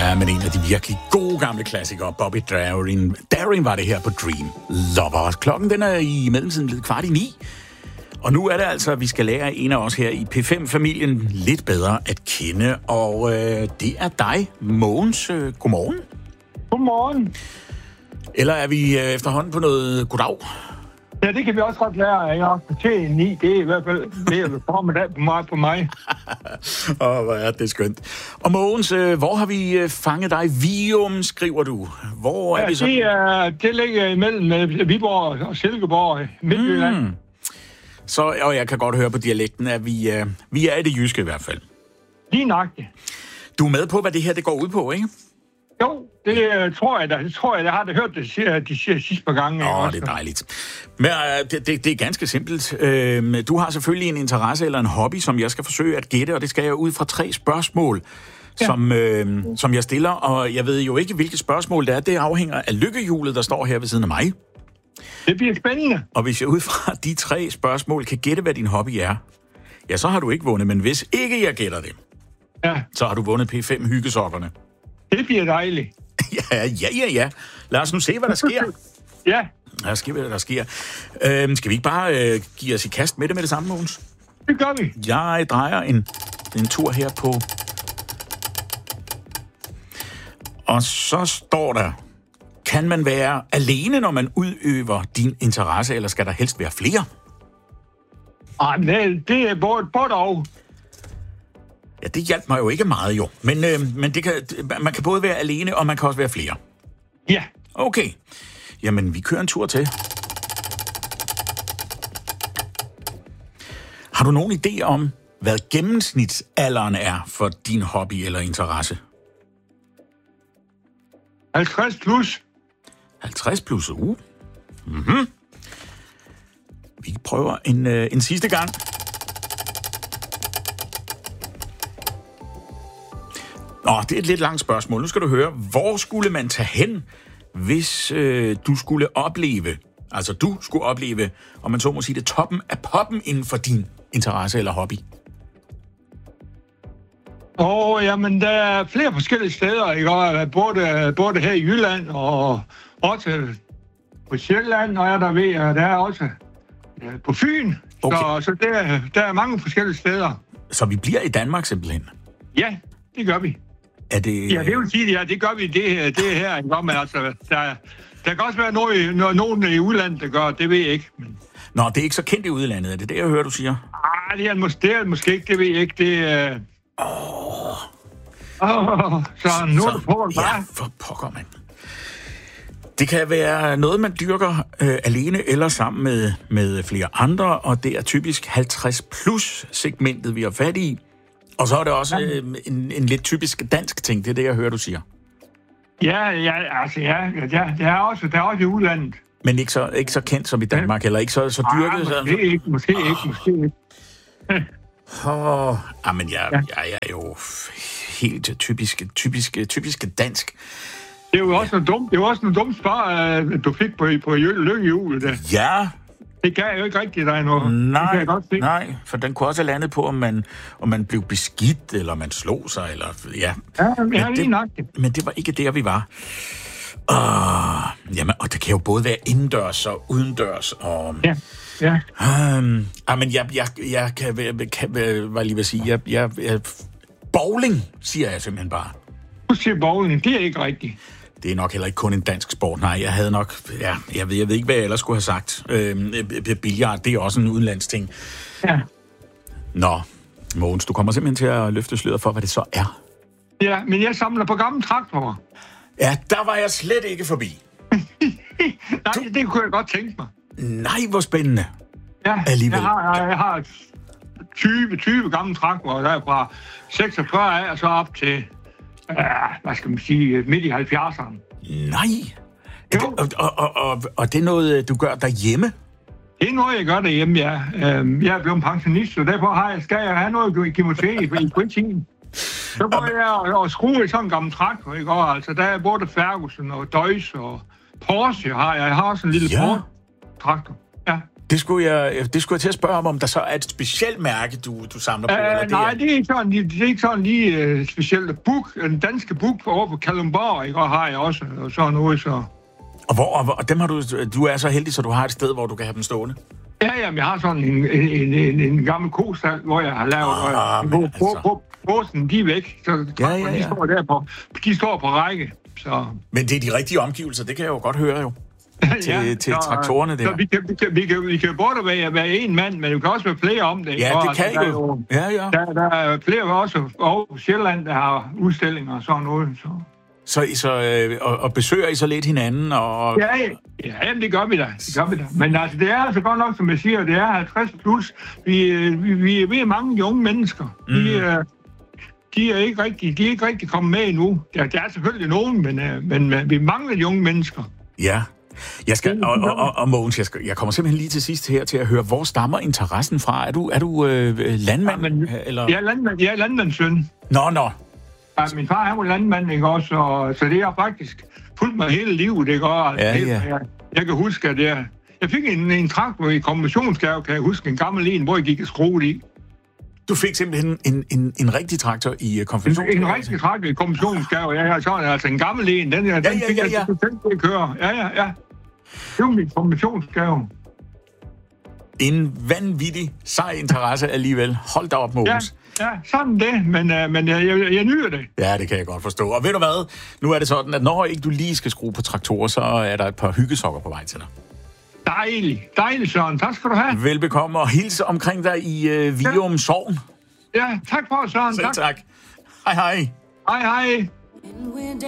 Ja, men en af de virkelig gode gamle klassikere, Bobby Darin. Darin var det her på Dream Lovers. Klokken den er i mellemtiden blevet 8:45. Og nu er det altså, at vi skal lære en af os her i P5-familien lidt bedre at kende. Og det er dig, Mogens. Godmorgen. Godmorgen. Eller er vi efterhånden på noget goddag? Ja, det kan vi også godt lære. Jeg har til 9. Det er i hvert fald mere formiddag på mig. Hvor er det skønt. Og Mogens, hvor har vi fanget dig? Vium, skriver du. Hvor er vi så? Det ligger imellem Viborg og Silkeborg, Midtjylland. Så, og jeg kan godt høre på dialekten, at vi er i det jyske i hvert fald. Lige nøjagtigt. Du er med på, hvad det her det går ud på, ikke? Jo, det tror jeg da. Jeg har det hørt, de siger sidste par gange. Det er dejligt. Men det er ganske simpelt. Du har selvfølgelig en interesse eller en hobby, som jeg skal forsøge at gætte, og det skal jeg ud fra 3 spørgsmål, som jeg stiller. Og jeg ved jo ikke, hvilke spørgsmål det er. Det afhænger af lykkehjulet, der står her ved siden af mig. Det bliver spændende. Og hvis jeg ud fra de 3 spørgsmål kan gætte, hvad din hobby er, ja, så har du ikke vundet. Men hvis ikke jeg gætter det, så har du vundet P5-hyggesokkerne. Det bliver dejligt. Ja. Lad os nu se, hvad der sker. Ja. Lad os se, hvad der sker. Skal vi ikke bare give os i kast med det samme, Mogens? Det gør vi. Jeg drejer en tur her på. Og så står der, kan man være alene, når man udøver din interesse, eller skal der helst være flere? Det er både og. Ja, det hjalp mig jo ikke meget, jo. Men man kan både være alene, og man kan også være flere. Ja. Okay. Jamen, vi kører en tur til. Har du nogen idé om, hvad gennemsnitsalderen er for din hobby eller interesse? 50 plus. 50 plus, Mhm. Vi prøver en sidste gang. Det er et lidt langt spørgsmål. Nu skal du høre, hvor skulle man tage hen, hvis du skulle opleve, om man så må sige det, toppen af poppen inden for din interesse eller hobby? Jamen, der er flere forskellige steder, ikke? Både her i Jylland og også på Sjælland, og der er også på Fyn. Okay. Så der er mange forskellige steder. Så vi bliver i Danmark simpelthen? Ja, det gør vi. Er det... Ja, det vil sige, det gør vi det her. Ikke? Men altså, der kan også være nogen i udlandet, der gør det, ved jeg ikke. Men... Nå, det er ikke så kendt i udlandet, er det det, jeg hører, du siger? Det er måske ikke, det ved jeg ikke. Det så nu er det på, ja, for pokker, mand. Det kan være noget, man dyrker alene eller sammen med flere andre, og det er typisk 50-plus-segmentet, vi har fat i. Og så er det også en lidt typisk dansk ting, det er det, jeg hører, du siger. Ja, det er også i udlandet. Men ikke så kendt som i Danmark, eller ikke så dyrket? Måske ikke. Men jeg er jo helt typisk dansk. Det er jo også noget dumt svar, du fik på lykkehjulet. Ja. Det gav jo ikke rigtigt dig noget. Nej, for den kunne også have landet på, om man blev beskidt, eller man slog sig, eller ja. Men det var ikke der, vi var. Jamen, og det kan jo både være indendørs og udendørs, og... Ja. Men jeg kan lige vil sige, bowling, siger jeg simpelthen bare. Du siger bowling, det er ikke rigtigt. Det er nok heller ikke kun en dansk sport. Nej, jeg havde nok... Ja, jeg ved ikke, hvad jeg ellers skulle have sagt. Billard, det er også en udenlandsk ting. Ja. Nå, Mogens, du kommer simpelthen til at løfte sløret for, hvad det så er. Ja, men jeg samler på gamle traktorer. Ja, der var jeg slet ikke forbi. Nej, det kunne jeg godt tænke mig. Nej, hvor spændende. Ja, alligevel. Jeg har 20 gamle traktorer, der er fra 46 af og så op til... hvad skal man sige, midt i 70'erne. Nej! Og det er noget, du gør derhjemme? Det er noget, jeg gør derhjemme, ja. Jeg er blevet pensionist, og derfor skal jeg have noget at give mig til i fritiden. Så går jeg og skruer i sådan en gammel traktor, ikke? Og altså, der er både Ferguson og Deutz og Porsche har jeg. Jeg har også en lille Porsche-traktor. Ja. Det skulle jeg til at spørge om der så er et specielt mærke, du samler på? Eller nej, det er ikke sådan lige specielt. Den danske Buk over på Kalundborg, ikke? Og har jeg også og sådan noget, så... Og dem har du er så heldig, så du har et sted, hvor du kan have dem stående? Ja, jeg har sådan en gammel kostal, hvor jeg har lavet... Båsen, de er væk, så de står der på... De står på række, så... Men det er de rigtige omgivelser, det kan jeg jo godt høre jo. Til traktorerne der. Så vi kan både være en mand, men vi kan også være flere om det. Ja, det kan jo. Ja. Der er flere også over på Sjælland, der har udstillinger og sådan noget. Så besøger I så lidt hinanden? Og... Ja, det gør vi da. Men altså, det er altså godt nok, som jeg siger, det er 50 plus. Vi er mange unge mennesker. De er ikke rigtig kommet med endnu. Der er selvfølgelig nogen, men vi mangler de unge mennesker. Ja. Jeg skal og Mogens, jeg kommer simpelthen lige til sidst her til at høre, hvor stammer interessen fra? Er du landmand? Eller? Jeg er landmandssøn. Nå. Ja, min far han var landmand, ikke også? Så det har faktisk fulgt mig hele livet, ikke også? Jeg kan huske, at jeg fik en traktor i kombinationsgave, kan jeg huske, en gammel en, hvor jeg gik og skruede i. Du fik simpelthen en rigtig traktor i kombinationsgave? En rigtig traktor i kombinationsgave, ja. Så altså en gammel en, den fik jeg til at køre. Ja. Det var min kombinationsgave. En vanvittig sej interesse alligevel. Hold da op, Mogens. Ja, sådan det, men jeg nyder det. Ja, det kan jeg godt forstå. Og ved du hvad? Nu er det sådan, at når ikke du lige skal skrue på traktorer, så er der et par hyggesokker på vej til dig. Dejligt, Søren. Tak skal du have. Velbekomme, og hilse omkring dig i Vium Sogn. Ja, tak for, Søren. Selv tak. Hej. Hej.